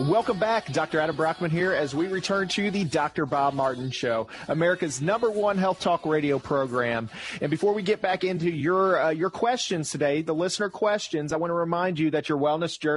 Welcome back. Dr. Adam Brockman here as we return to the Dr. Bob Martin Show, America's #1 health talk radio program. And before we get back into your questions today, the listener questions, I want to remind you that your wellness journey